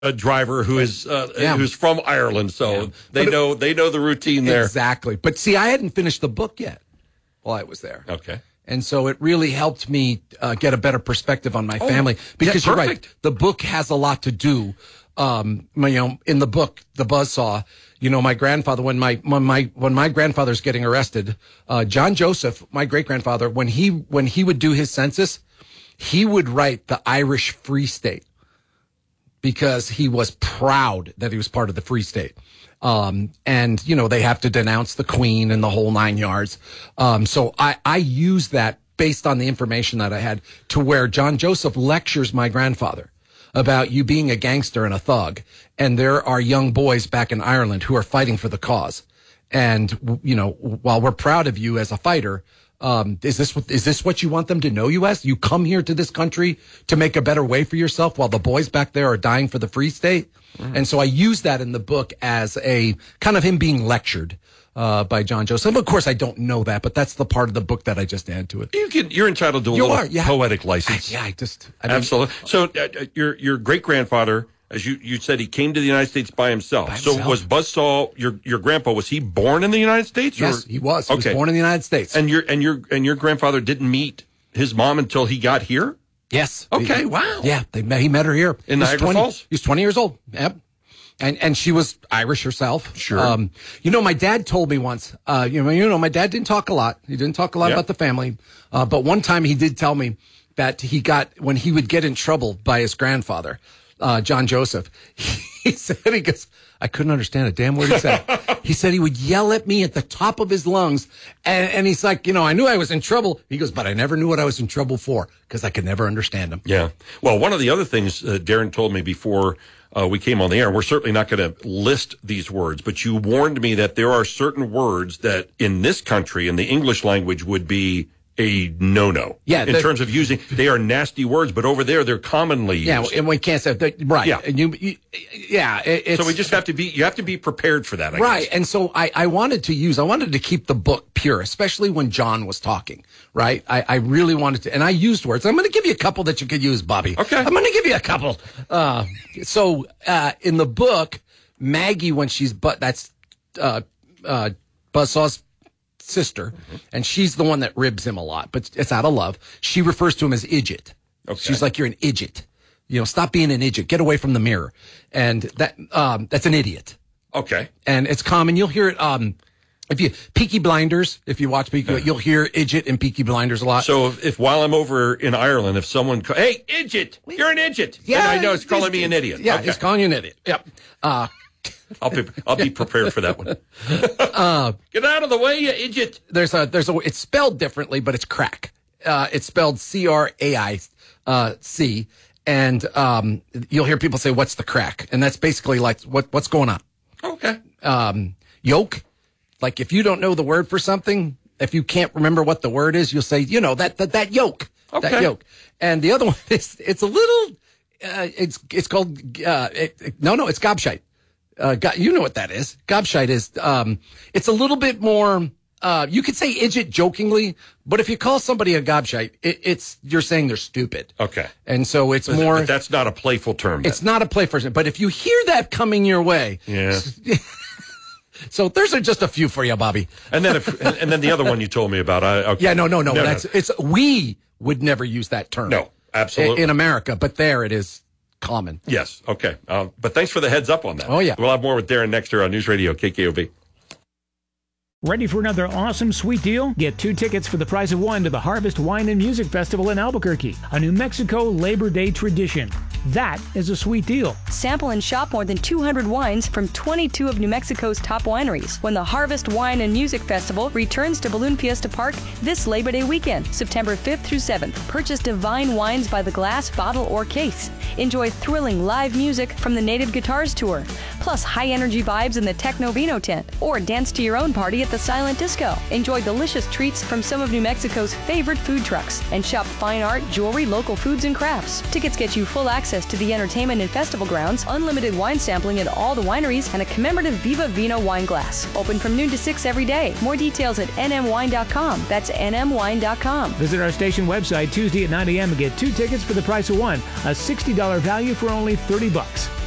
driver who is who's from Ireland, so they know the routine there. Exactly. But see, I hadn't finished the book yet while I was there. Okay. And so it really helped me get a better perspective on my family, because you're right. The book has a lot to do. In the book, The Buzzsaw, my grandfather, when my grandfather's getting arrested, John Joseph, my great grandfather, when he would do his census, he would write the Irish Free State, because he was proud that he was part of the Free State. They have to denounce the Queen and the whole 9 yards. So I use that based on the information that I had, to where John Joseph lectures my grandfather about you being a gangster and a thug. And there are young boys back in Ireland who are fighting for the cause. And, while we're proud of you as a fighter, is this what you want them to know you as? You come here to this country to make a better way for yourself while the boys back there are dying for the Free State? Mm-hmm. And so I use that in the book as a kind of him being lectured by John Joseph. Of course, I don't know that, but that's the part of the book that I just add to it. You're entitled to a little poetic license. Absolutely. So your great-grandfather, as you said, he came to the United States by himself. So was Buzzsaw, your grandpa, was he born in the United States? Yes, he was. He was born in the United States. And your grandfather didn't meet his mom until he got here? Yes. Okay, wow. Yeah, he met her here. In Niagara Falls? He was 20 years old. Yep. And she was Irish herself. Sure. My dad told me once, my dad didn't talk a lot. He didn't talk a lot about the family. But one time he did tell me that when he would get in trouble by his grandfather, John Joseph, he goes, I couldn't understand a damn word he said. He said he would yell at me at the top of his lungs. And he's like, I knew I was in trouble. He goes, but I never knew what I was in trouble for, because I could never understand him. Yeah. Well, one of the other things Darren told me before we came on the air, we're certainly not going to list these words, but you warned me that there are certain words that in this country, in the English language, would be a no-no. Yeah. In terms of using, they are nasty words, but over there, they're commonly used. Yeah, and we can't say that. Right. Yeah. And so we just have to be prepared for that, I right. guess. And so I wanted to keep the book pure, especially when John was talking, right? I really wanted to, and I used words. I'm going to give you a couple that you could use, Bobby. Okay. I'm going to give you a couple. In the book, Maggie, when that's Buzzsaw's sister, and she's the one that ribs him a lot, but it's out of love. She refers to him as idiot. Okay. She's like, you're an idiot. Stop being an idiot. Get away from the mirror. And that's an idiot. Okay. And it's common. You'll hear it, Peaky Blinders, if you watch Peaky, you'll hear idiot in Peaky Blinders a lot. So if while I'm over in Ireland, if someone, hey, idiot, you're an idiot. Yeah. And I know it's calling me an idiot. Yeah, okay. It's calling you an idiot. Yep. I'll be prepared for that one. Get out of the way, you idiot. It's spelled differently, but it's crack. It's spelled CRAIC, and you'll hear people say, "What's the crack?" And that's basically like what's going on. Okay. Yoke, like if you don't know the word for something, if you can't remember what the word is, you'll say, that yoke, that yoke. And the other one is it's a little, it's called it's gobshite. You know what that is. Gobshite is, it's a little bit more, you could say idiot jokingly, but if you call somebody a gobshite, you're saying they're stupid. Okay. And so it's more. But that's not a playful term. It's not a playful term. But if you hear that coming your way. Yeah. So there's just a few for you, Bobby. And then the other one you told me about. Okay. Yeah, no. We would never use that term. No, absolutely. In America, but there it is. Common. Yes. Okay. But thanks for the heads up on that. Oh, yeah. We'll have more with Darren next year on News Radio KKOV. Ready for another awesome sweet deal? Get 2 tickets for the price of 1 to the Harvest Wine and Music Festival in Albuquerque, a New Mexico Labor Day tradition. That is a sweet deal. Sample and shop more than 200 wines from 22 of New Mexico's top wineries when the Harvest Wine and Music Festival returns to Balloon Fiesta Park this Labor Day weekend, September 5th through 7th. Purchase divine wines by the glass, bottle, or case. Enjoy thrilling live music from the Native Guitars Tour, plus high-energy vibes in the Techno Vino tent, or dance to your own party at the Silent Disco. Enjoy delicious treats from some of New Mexico's favorite food trucks, and shop fine art, jewelry, local foods, and crafts. Tickets get you full access to the entertainment and festival grounds, unlimited wine sampling at all the wineries, and a commemorative Viva Vino wine glass. Open from noon to 6 every day. More details at nmwine.com. That's nmwine.com. Visit our station website Tuesday at 9 a.m. and get 2 tickets for the price of 1, a $60 value for only $30.